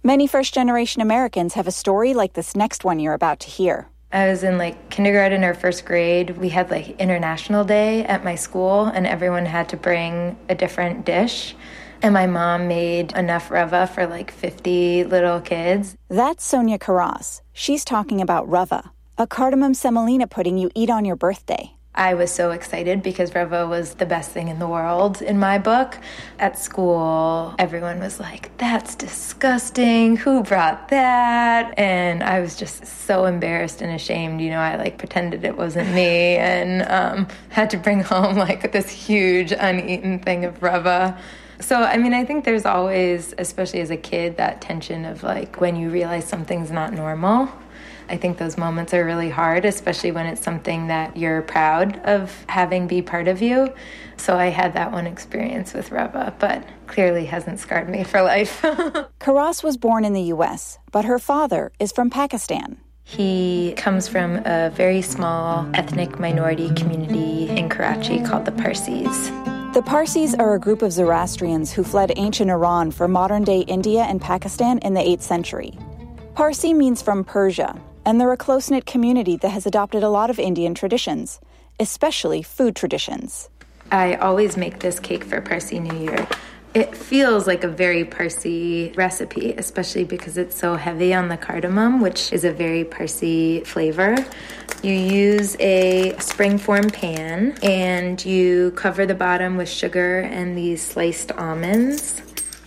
Many first-generation Americans have a story like this next one you're about to hear. I was in kindergarten or first grade. We had International Day at my school, and everyone had to bring a different dish. And my mom made enough rava for 50 little kids. That's Sonia Karras. She's talking about rava, a cardamom semolina pudding you eat on your birthday. I was so excited because rava was the best thing in the world in my book. At school, everyone was like, that's disgusting. Who brought that? And I was just so embarrassed and ashamed. I pretended it wasn't me and had to bring home this huge uneaten thing of rava. So, I think there's always, especially as a kid, that tension of when you realize something's not normal. I think those moments are really hard, especially when it's something that you're proud of having be part of you. So I had that one experience with rava, but clearly hasn't scarred me for life. Karras was born in the U.S., but her father is from Pakistan. He comes from a very small ethnic minority community in Karachi called the Parsis. The Parsis are a group of Zoroastrians who fled ancient Iran for modern-day India and Pakistan in the 8th century. Parsi means from Persia, and they're a close-knit community that has adopted a lot of Indian traditions, especially food traditions. I always make this cake for Parsi New Year. It feels like a very Parsi recipe, especially because it's so heavy on the cardamom, which is a very Parsi flavor. You use a springform pan, and you cover the bottom with sugar and these sliced almonds.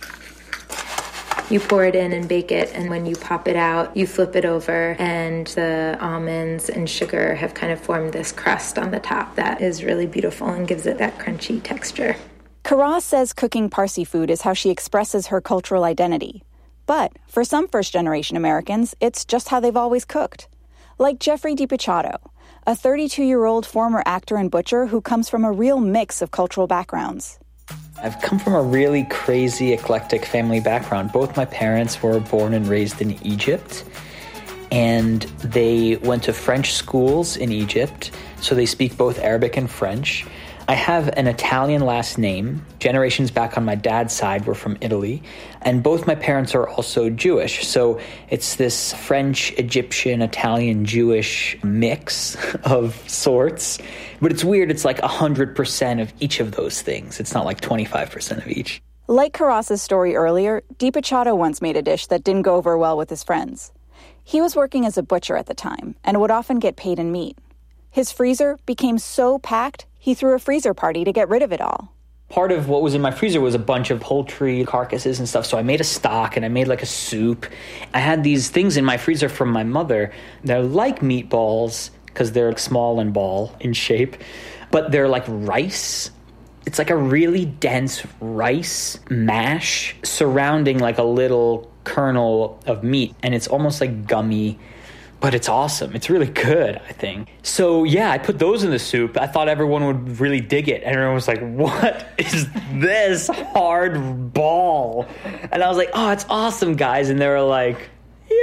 You pour it in and bake it, and when you pop it out, you flip it over, and the almonds and sugar have kind of formed this crust on the top that is really beautiful and gives it that crunchy texture. Karras says cooking Parsi food is how she expresses her cultural identity. But for some first-generation Americans, it's just how they've always cooked. Like Jeffrey DiPichato, a 32-year-old former actor and butcher who comes from a real mix of cultural backgrounds. I've come from a really crazy, eclectic family background. Both my parents were born and raised in Egypt, and they went to French schools in Egypt, so they speak both Arabic and French. I have an Italian last name. Generations back on my dad's side were from Italy, and both my parents are also Jewish, so it's this French, Egyptian, Italian, Jewish mix of sorts. But it's weird, it's 100% of each of those things. It's not 25% of each. Like Karras' story earlier, DiPichato once made a dish that didn't go over well with his friends. He was working as a butcher at the time and would often get paid in meat. His freezer became so packed, he threw a freezer party to get rid of it all. Part of what was in my freezer was a bunch of poultry carcasses and stuff, so I made a stock and I made a soup. I had these things in my freezer from my mother. They're like meatballs because they're small and ball in shape, but they're like rice. It's like a really dense rice mash surrounding a little kernel of meat, and it's almost gummy. But it's awesome. It's really good, I think. So, yeah, I put those in the soup. I thought everyone would really dig it. And everyone was like, what is this hard ball? And I was like, oh, it's awesome, guys. And they were like,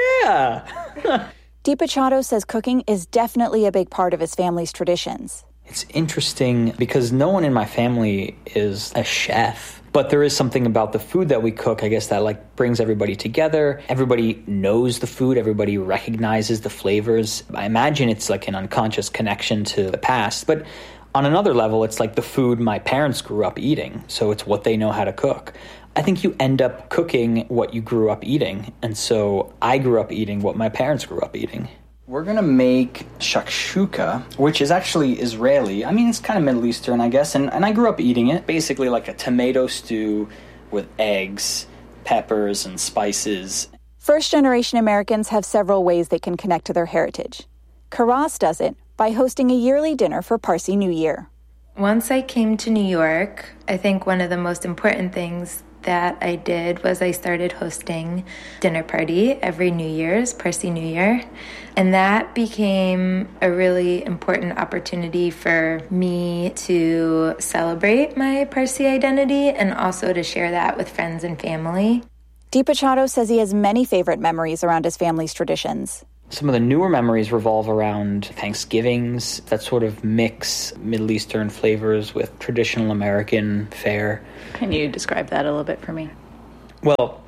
yeah. DiPichato says cooking is definitely a big part of his family's traditions. It's interesting because no one in my family is a chef. But there is something about the food that we cook, I guess, that brings everybody together. Everybody knows the food. Everybody recognizes the flavors. I imagine it's an unconscious connection to the past. But on another level, it's the food my parents grew up eating. So it's what they know how to cook. I think you end up cooking what you grew up eating. And so I grew up eating what my parents grew up eating. We're going to make shakshuka, which is actually Israeli. I mean, it's kind of Middle Eastern, I guess, and I grew up eating it. Basically like a tomato stew with eggs, peppers, and spices. First-generation Americans have several ways they can connect to their heritage. Karras does it by hosting a yearly dinner for Parsi New Year. Once I came to New York, I think one of the most important things that I did was I started hosting dinner party every New Year's, Parsi New Year. And that became a really important opportunity for me to celebrate my Parsi identity and also to share that with friends and family. DiPichato says he has many favorite memories around his family's traditions. Some of the newer memories revolve around Thanksgivings that sort of mix Middle Eastern flavors with traditional American fare. Can you describe that a little bit for me? Well,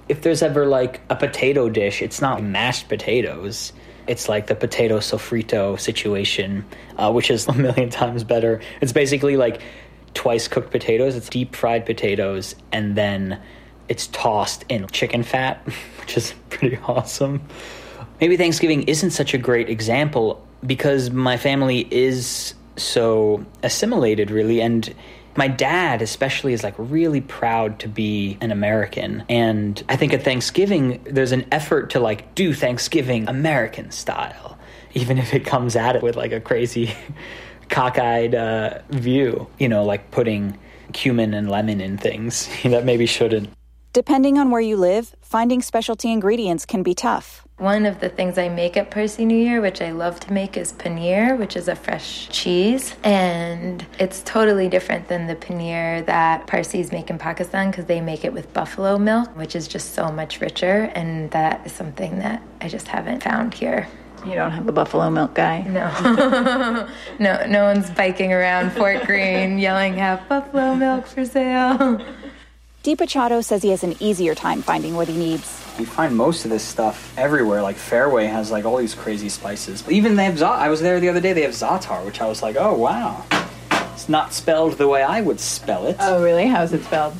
If there's ever like a potato dish, it's not mashed potatoes. It's like the potato sofrito situation, which is a million times better. It's basically like twice cooked potatoes. It's deep fried potatoes, and then it's tossed in chicken fat, which is pretty awesome. Maybe Thanksgiving isn't such a great example because my family is so assimilated, really, and my dad especially is like really proud to be an American. And I think at Thanksgiving, there's an effort to like do Thanksgiving American style, even if it comes at it with like a crazy cockeyed view, you know, like putting cumin and lemon in things that maybe shouldn't. Depending on where you live, finding specialty ingredients can be tough. One of the things I make at Parsi New Year, which I love to make, is paneer, which is a fresh cheese. And it's totally different than the paneer that Parsis make in Pakistan because they make it with buffalo milk, which is just so much richer. And that is something that I just haven't found here. You don't have a buffalo milk guy? No. No one's biking around Fort Greene yelling, "Have buffalo milk for sale." DiPicciotto says he has an easier time finding what he needs. You find most of this stuff everywhere. Like Fairway has like all these crazy spices. Even they have I was there the other day. They have za'atar, which I was like, oh wow, it's not spelled the way I would spell it. Oh really? How's it spelled?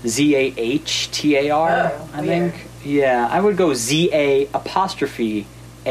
Zahtar. I think. Yeah, I would go ZA''ATAR.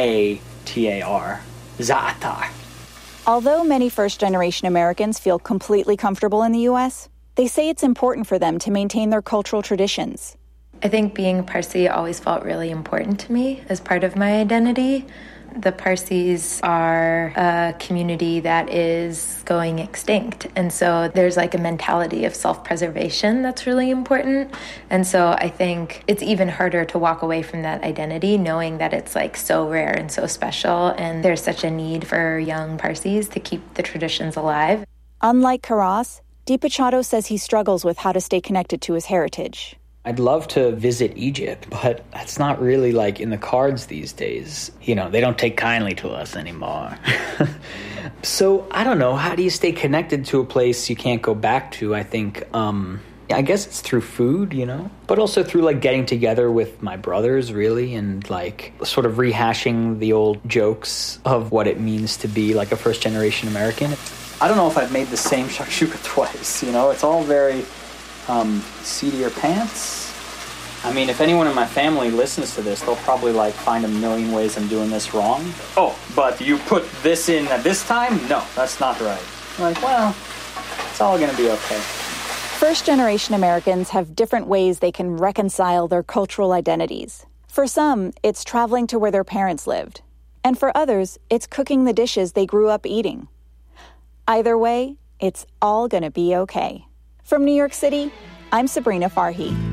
Za'atar. Although many first-generation Americans feel completely comfortable in the U.S., they say it's important for them to maintain their cultural traditions. I think being Parsi always felt really important to me as part of my identity. The Parsis are a community that is going extinct. And so there's like a mentality of self-preservation that's really important. And so I think it's even harder to walk away from that identity knowing that it's like so rare and so special. And there's such a need for young Parsis to keep the traditions alive. Unlike Karas, DiPicciotto says he struggles with how to stay connected to his heritage. I'd love to visit Egypt, but that's not really like in the cards these days. You know, they don't take kindly to us anymore. So I don't know. How do you stay connected to a place you can't go back to? I think, I guess it's through food, you know, but also through like getting together with my brothers, really, and like sort of rehashing the old jokes of what it means to be like a first generation American. I don't know if I've made the same shakshuka twice, you know, it's all very seedier pants. I mean, if anyone in my family listens to this, they'll probably like find a million ways I'm doing this wrong. Oh, but you put this in at this time? No, that's not right. I'm like, well, it's all going to be okay. First-generation Americans have different ways they can reconcile their cultural identities. For some, it's traveling to where their parents lived. And for others, it's cooking the dishes they grew up eating. Either way, it's all going to be okay. From New York City, I'm Sabrina Farhi.